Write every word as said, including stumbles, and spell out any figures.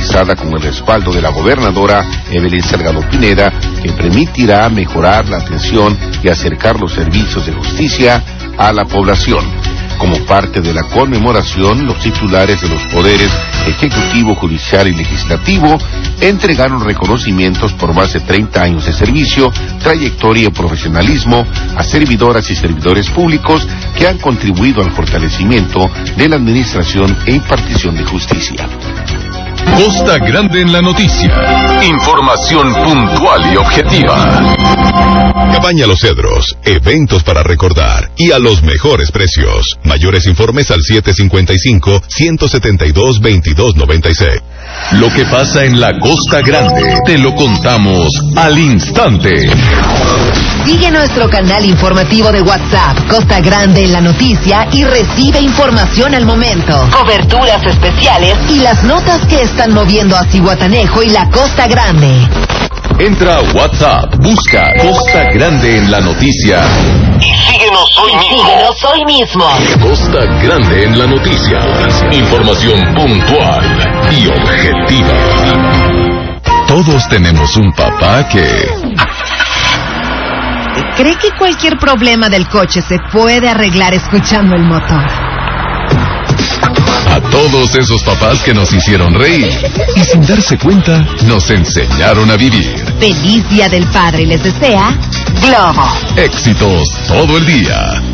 realizada con el respaldo de la gobernadora Evelyn Salgado Pineda, que permitirá mejorar la atención y acercar los servicios de justicia a la población. Como parte de la conmemoración, los titulares de los poderes ejecutivo, judicial y legislativo entregaron reconocimientos por más de treinta años de servicio, trayectoria y profesionalismo a servidoras y servidores públicos que han contribuido al fortalecimiento de la administración e impartición de justicia. Costa Grande en la noticia. Información puntual y objetiva. Cabaña Los Cedros, eventos para recordar y a los mejores precios. Mayores informes al siete cinco cinco, uno siete dos, veintidós noventa y seis. Lo que pasa en la Costa Grande, te lo contamos al instante. Sigue nuestro canal informativo de WhatsApp, Costa Grande en la noticia, y recibe información al momento, coberturas especiales y las notas que están moviendo a Zihuatanejo y la Costa Grande. Entra a WhatsApp, busca Costa Grande en la noticia y síguenos hoy mismo. Síguenos hoy mismo. Costa Grande en la noticia. Información puntual y objetiva. Todos tenemos un papá que... ¿cree que cualquier problema del coche se puede arreglar escuchando el motor? A todos esos papás que nos hicieron reír y sin darse cuenta nos enseñaron a vivir. Feliz Día del Padre les desea Globo. Éxitos todo el día.